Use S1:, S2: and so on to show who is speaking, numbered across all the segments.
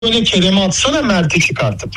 S1: öne Kerem'i atsana Mert'i çıkartıp.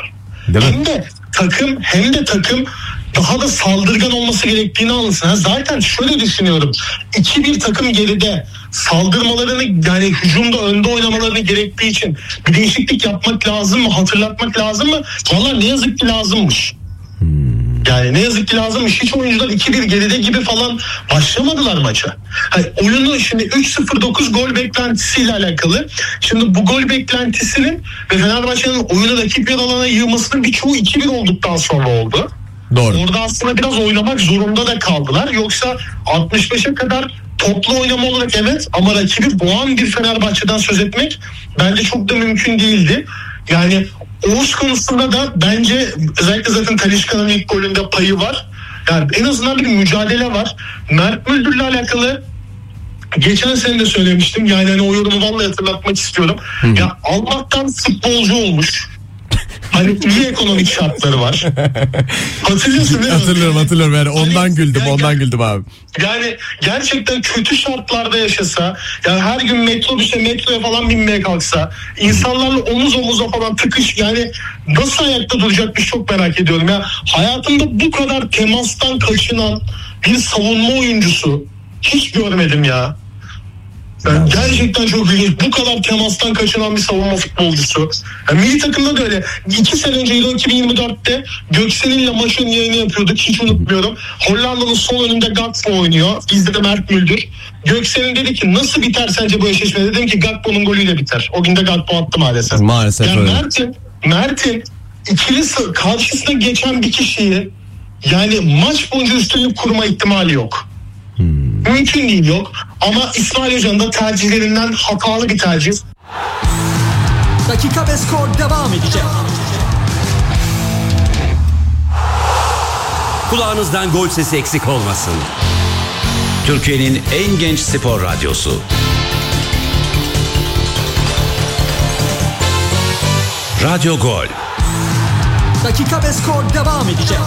S1: Hem de takım daha da saldırgan olması gerektiğini anlasın. Zaten şöyle düşünüyorum. 2-1 takım geride saldırmalarını, yani hücumda önde oynamalarını gerektiği için bir değişiklik yapmak lazım mı? Hatırlatmak lazım mı? Vallahi ne yazık ki lazımmış. Yani ne yazık ki lazımmış. Hiç oyuncular 2-1 geride gibi falan başlamadılar maça. Oyunu şimdi 3-0-9 gol beklentisiyle alakalı. Şimdi bu gol beklentisinin ve Fenerbahçe'nin oyunu rakip yer alana yığmasının birçoğu 2-1 olduktan sonra oldu.
S2: Doğru.
S1: Orada aslında biraz oynamak zorunda da kaldılar. Yoksa 65'e kadar toplu oynama olarak evet, ama rakibi boğan bir Fenerbahçe'den söz etmek bence çok da mümkün değildi. Yani Oğuz konusunda da bence özellikle zaten Talisca'nın ilk golünde payı var. Yani en azından bir mücadele var. Mert Müldür'le alakalı geçen sene de söylemiştim. Yani hani o yorumu vallahi hatırlatmak istiyorum. Ya Allah'tan futbolcu olmuş. Hani iyi ekonomik şartları var. Hatırlıyorsun değil mi?
S2: Hatırlıyorum. Yani ondan güldüm abi.
S1: Yani gerçekten kötü şartlarda yaşasa, yani her gün metroya falan binmeye kalksa, insanlarla omuz omuza falan tıkış, yani nasıl ayakta duracakmış çok merak ediyorum. Ya hayatımda bu kadar temastan kaçınan bir savunma oyuncusu hiç görmedim ya. Yani gerçekten çok ilginç. Bu kadar temastan kaçınan bir savunma futbolcusu. Yani milli takımda da öyle. 2 sene önce Euro 2024'te Göksel'inle maçın yayını yapıyorduk. Hiç unutmuyorum. Hollanda'nın sol önünde Gakpo oynuyor. Bizde de Mert Müldür. Göksel'in dedi ki nasıl biter sence bu eşleşme? Dedim ki Gakpo'nun golüyle biter. O gün de Gakpo attı maalesef.
S2: Maalesef
S1: yani
S2: öyle.
S1: Mert'in ikili karşısına geçen bir kişiyi yani maç boyunca üstünlük kurma ihtimali yok. Mümkün değil, yok. Ama İsmail Hoca'nın da tercihlerinden hatalı bir tercih.
S3: Dakika ve skor devam edecek.
S4: Kulağınızdan gol sesi eksik olmasın. Türkiye'nin en genç spor radyosu. Radyo Gol.
S3: Dakika ve skor devam edecek.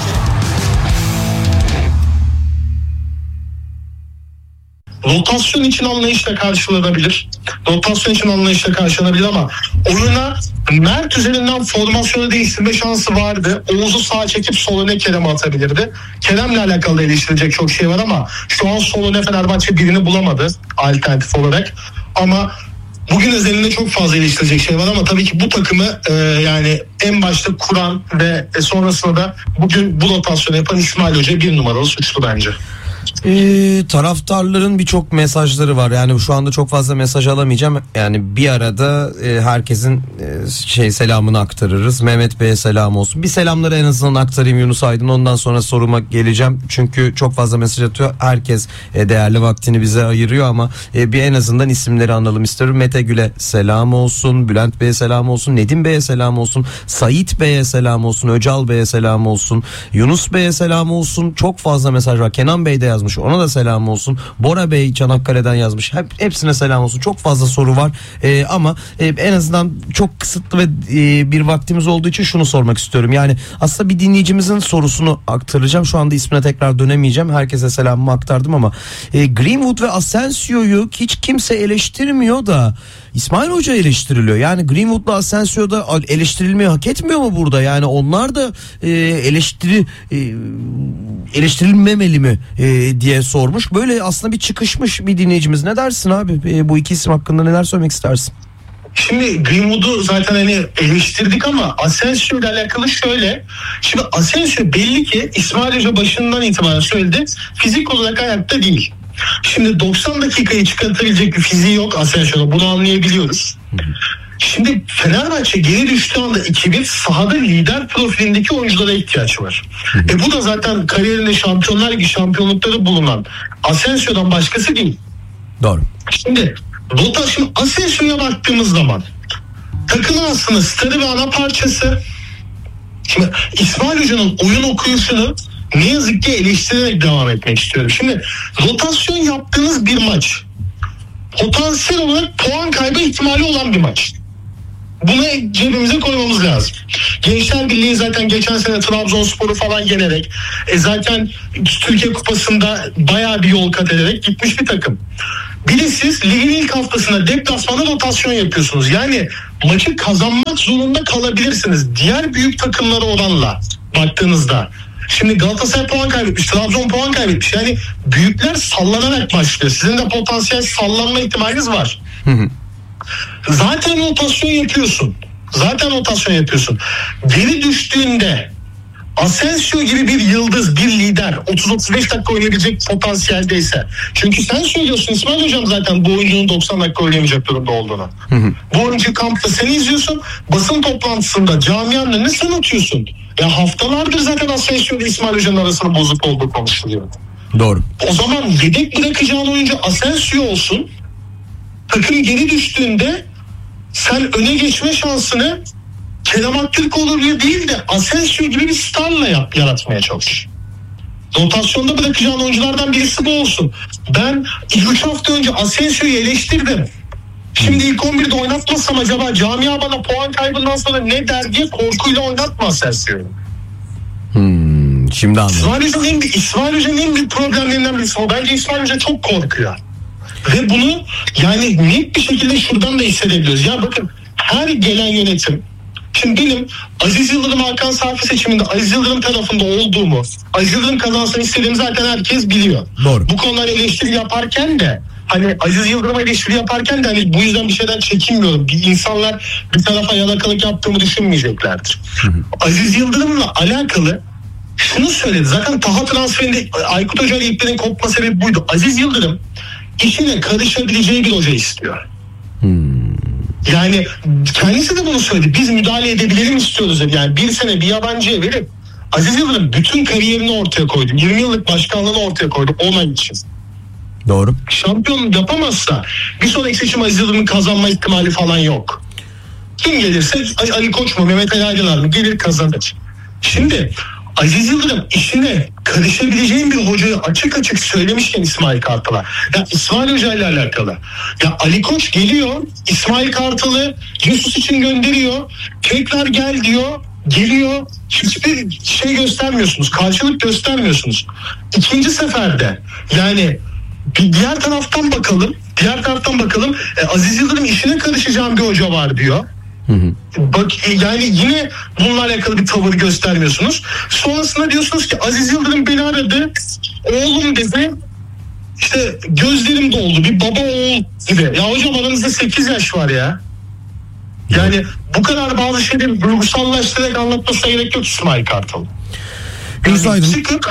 S1: Rotasyon için anlayışla karşılanabilir. Ama oyuna Mert üzerinden formasyonu değiştirme şansı vardı. Oğuz'u sağa çekip sol öne Kerem'i atabilirdi. Kerem'le alakalı eleştirilecek çok şey var ama şu an sol öne Fenerbahçe birini bulamadı alternatif olarak. Ama bugün özelinde çok fazla eleştirecek şey var ama tabii ki bu takımı yani en başta kuran ve sonrasında da bugün bu rotasyonu yapan İsmail Hoca bir numaralı suçlu bence.
S2: Taraftarların birçok mesajları var. Yani şu anda çok fazla mesaj alamayacağım. Yani bir arada herkesin selamını aktarırız. Mehmet Bey'e selam olsun. Bir selamları en azından aktarayım Yunus Aydın. Ondan sonra soruma geleceğim. Çünkü çok fazla mesaj atıyor. Herkes değerli vaktini bize ayırıyor ama bir en azından isimleri analım istiyorum. Mete Gül'e selam olsun. Bülent Bey'e selam olsun. Nedim Bey'e selam olsun. Sait Bey'e selam olsun. Öcal Bey'e selam olsun. Yunus Bey'e selam olsun. Çok fazla mesaj var. Kenan Bey de yazmış. Ona da selam olsun. Bora Bey Çanakkale'den yazmış. Hepsine selam olsun. Çok fazla soru var. Ama en azından çok kısıtlı ve bir vaktimiz olduğu için şunu sormak istiyorum. Yani aslında bir dinleyicimizin sorusunu aktaracağım. Şu anda ismine tekrar dönemeyeceğim. Herkese selamımı aktardım ama Greenwood ve Asensio'yu hiç kimse eleştirmiyor da İsmail Hoca eleştiriliyor. Yani Greenwood'la Asensio da eleştirilmeyi hak etmiyor mu burada? Yani onlar da eleştirilmemeli mi diye sormuş. Böyle aslında bir çıkışmış bir dinleyicimiz. Ne dersin abi? Bu iki isim hakkında neler söylemek istersin?
S1: Şimdi Greenwood'u zaten hani eleştirdik ama Asensio ile alakalı şöyle. Şimdi Asensio belli ki İsmail Hoca başından itibaren söyledi. Fizik olarak ayakta değil. Şimdi 90 dakikayı çıkartabilecek bir fiziği yok Asensio'da. Bunu anlayabiliyoruz. Şimdi Fenerbahçe geri düştüğü anda 2-1 sahada lider profilindeki oyunculara ihtiyaç var. Bu da zaten kariyerinde Şampiyonlar Ligi şampiyonlukları bulunan Asensio'dan başkası değil.
S2: Doğru.
S1: Şimdi Asensio'ya baktığımız zaman takımın aslında starı ve ana parçası. Şimdi İsmail Hoca'nın oyun okuyuşunu ne yazık ki eleştirerek devam etmek istiyorum. Şimdi rotasyon yaptığınız bir maç potansiyel olarak puan kaybı ihtimali olan bir maç. Bunu cebimize koymamız lazım. Gençler Birliği zaten geçen sene Trabzonspor'u falan yenerek zaten Türkiye Kupası'nda bayağı bir yol kat ederek gitmiş bir takım. Bir de siz ligin ilk haftasında deplasmanda rotasyon yapıyorsunuz. Yani maçı kazanmak zorunda kalabilirsiniz. Diğer büyük takımlara oranla baktığınızda. Şimdi Galatasaray puan kaybetmiş, Trabzon puan kaybetmiş. Yani büyükler sallanarak başlıyor. Sizin de potansiyel sallanma ihtimaliniz var. Zaten rotasyon yapıyorsun. Geri düştüğünde Asensio gibi bir yıldız, bir lider 30-35 dakika oynayabilecek potansiyeldeyse. Çünkü sen söylüyorsun İsmail Hocam zaten bu oyuncunun 90 dakika oynayamayacak durumda olduğunu. Bu oyuncu kampta sen izliyorsun. Basın toplantısında camianın önüne sen atıyorsun. Ya haftalardır zaten Asensio ile İsmail Hoca'nın arasının bozuk olduğu konuşuluyor.
S2: Doğru.
S1: O zaman yedek bırakacağın oyuncu Asensio olsun. Takım geri düştüğünde sen öne geçme şansını Kerem Aktürkoğlu değil de Asensio gibi bir starla yaratmaya çalış. Rotasyonda bırakacağın oyunculardan birisi bu olsun. Ben 3 hafta önce Asensio'yu eleştirdim. Şimdi ilk 11'de oynatmasam acaba camia bana puan kaybından sonra ne der diye korkuyla oynatma Asensio'yu.
S2: Şimdi anladım.
S1: İsmail Hoca'nın en büyük problemlerinden birisi o. Bence İsmail Hoca çok korkuyor. Ve bunu yani net bir şekilde şuradan da hissedebiliyoruz. Ya bakın her gelen yönetim, şimdi benim Aziz Yıldırım Hakan Safi seçiminde Aziz Yıldırım tarafında olduğumu, Aziz Yıldırım kazansın istediğimi zaten herkes biliyor.
S2: Doğru.
S1: Bu konuda eleştiri yaparken de hani Aziz Yıldırım'a eleştiri yaparken de hani bu yüzden bir şeyden çekinmiyorum. İnsanlar bir tarafa yalakalık yaptığımı düşünmeyeceklerdir. Aziz Yıldırım'la alakalı şunu söyledi. Zaten Taha transferinde Aykut Hoca ile iplerin kopma sebebi buydu. Aziz Yıldırım işine karışabileceği bir hoca istiyor. Yani kendisi de bunu söyledi. Biz müdahale edebilelim istiyoruz dedi. Yani bir sene bir yabancıya verip Aziz Yıldırım bütün kariyerini ortaya koydu. 20 yıllık başkanlığını ortaya koydu 10 ay için.
S2: Doğru.
S1: Şampiyon yapamazsa bir sonraki seçim Aziz Yıldırım'ın kazanma ihtimali falan yok. Kim gelirse Ali Koç mu Mehmet Ali Aydınlar mı gelir kazanır. Şimdi Aziz Yıldırım işine karışabileceğin bir hocayı açık açık söylemişken İsmail Kartal'a. Ya İsmail Hoca ile alakalı. Ya Ali Koç geliyor, İsmail Kartal'ı Jesus için gönderiyor. Tekrar gel diyor, geliyor. Hiçbir şey göstermiyorsunuz, karşılık göstermiyorsunuz. İkinci seferde yani bir diğer taraftan bakalım. Aziz Yıldırım işine karışacağım bir hoca var diyor. Bak yani yine bununla alakalı bir tavır göstermiyorsunuz. Sonrasında diyorsunuz ki Aziz Yıldırım beni aradı. Oğlum dedi. İşte gözlerim doldu. Bir baba oğul gibi. Ya hocam aranızda 8 yaş var ya. Yani bu kadar bazı şeyleri duygusallaştırarak anlatmasına gerek yok İsmail Kartal. Yani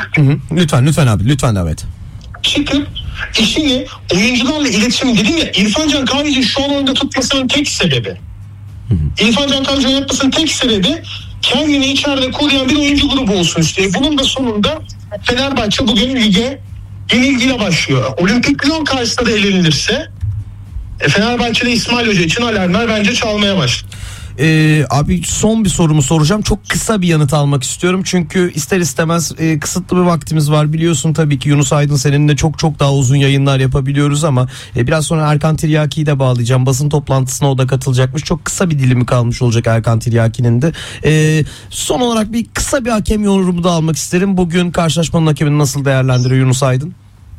S2: Lütfen abi. Lütfen evet.
S1: Çıkıp işini oyuncularla iletişim dedim ya İrfan Can Kahveci'nin şu an oyunda tutmasının tek sebebi. İrfan Can Kahveci'nin yapmasının tek sebebi kendini içeride koruyan bir oyuncu grubu olsun istiyor. Bunun da sonunda Fenerbahçe bugün lige yenilgiyle başlıyor. Olimpik Lyon karşısında da elenilirse Fenerbahçe'de İsmail Hoca için alarmlar bence çalmaya başladı.
S2: Abi son bir sorumu soracağım. Çok kısa bir yanıt almak istiyorum. Çünkü ister istemez kısıtlı bir vaktimiz var. Biliyorsun tabii ki Yunus Aydın seninle çok daha uzun yayınlar yapabiliyoruz ama biraz sonra Erkan Tiryaki'yi de bağlayacağım. Basın toplantısına o da katılacakmış. Çok kısa bir dilimi kalmış olacak Erkan Tiryaki'nin de. Son olarak kısa bir hakem yorumu da almak isterim. Bugün karşılaşmanın hakemini nasıl değerlendiriyor Yunus Aydın?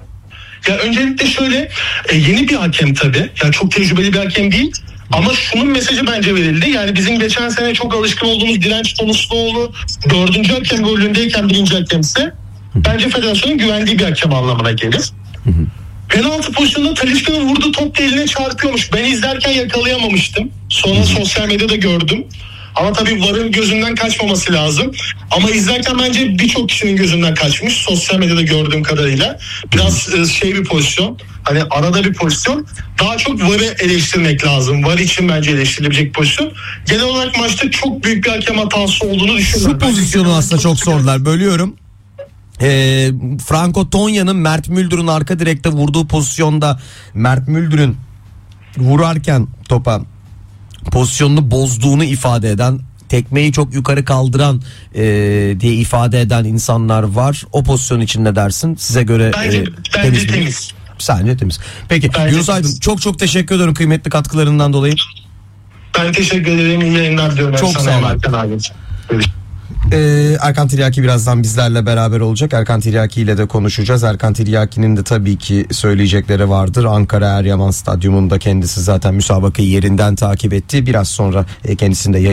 S1: Ya öncelikle şöyle yeni bir hakem tabii. Yani çok tecrübeli bir hakem değil. Ama şunun mesajı bence verildi. Yani bizim geçen sene çok alışkın olduğumuz Direnç Tonusluoğlu 4. hakem rolündeyken 1. hakemse bence federasyonun güvendiği bir hakem anlamına gelir. Penaltı pozisyonunda Talisca'nın vurduğu top da eline çarpıyormuş. Ben izlerken yakalayamamıştım. Sonra sosyal medyada gördüm. Ama tabii VAR'ın gözünden kaçmaması lazım. Ama izlerken bence birçok kişinin gözünden kaçmış. Sosyal medyada gördüğüm kadarıyla. Biraz bir pozisyon. Hani arada bir pozisyon. Daha çok VAR'ı eleştirmek lazım. VAR için bence eleştirilebilecek pozisyon. Genel olarak maçta çok büyük bir hakem hatası olduğunu düşünüyorum.
S2: Şu pozisyonu aslında çok sordular. Bölüyorum. Franco Tonya'nın Mert Müldür'ün arka direkte vurduğu pozisyonda Mert Müldür'ün vurarken topa pozisyonunu bozduğunu ifade eden, tekmeyi çok yukarı kaldıran diye ifade eden insanlar var. O pozisyon için ne dersin? Size göre
S1: bence temiz.
S2: Sence temiz. Peki Yunus Aydın çok teşekkür ederim kıymetli katkılarından dolayı.
S1: Ben teşekkür ederim. İyi yayınlar diyorum.
S2: Çok sağ olun. Erkan Tiryaki birazdan bizlerle beraber olacak. Erkan Tiryaki ile de konuşacağız. Erkan Tiryaki'nin de tabii ki söyleyecekleri vardır. Ankara Eryaman Stadyumunda kendisi zaten müsabakayı yerinden takip etti. Biraz sonra kendisini de